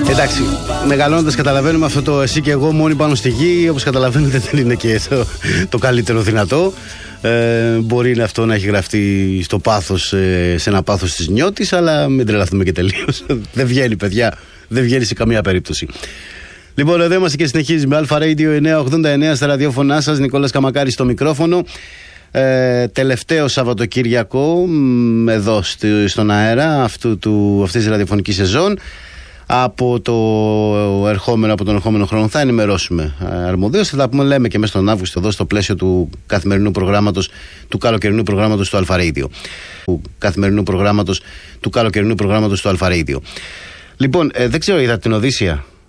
Εντάξει, μεγαλώνοντας καταλαβαίνουμε αυτό το εσύ και εγώ μόνοι πάνω στη γη. Όπως καταλαβαίνετε δεν είναι και το καλύτερο δυνατό. Μπορεί αυτό να έχει γραφτεί στο πάθος, σε ένα πάθος της νιώτης, αλλά μην τρελαθούμε και τελείως. Δεν βγαίνει, παιδιά. Δεν βγαίνει σε καμία περίπτωση. Λοιπόν, εδώ είμαστε και συνεχίζουμε. Αλφα Radio 989 στα ραδιόφωνά σας. Νικόλας Καμακάρης στο μικρόφωνο. Τελευταίο Σαββατοκύριακο εδώ στον αέρα αυτής της ραδιοφωνικής σεζόν. Από τον ερχόμενο χρόνο θα ενημερώσουμε αρμοδίως. Θα τα πούμε, λέμε, και μέσα στον Αύγουστο εδώ στο πλαίσιο του καθημερινού προγράμματος, του καλοκαιρινού προγράμματος του Αλφα Radio. Του καλοκαιρινού προγράμματος του Αλφα Radio. Λοιπόν, δεν ξέρω, είδατε την Οδύσσεια?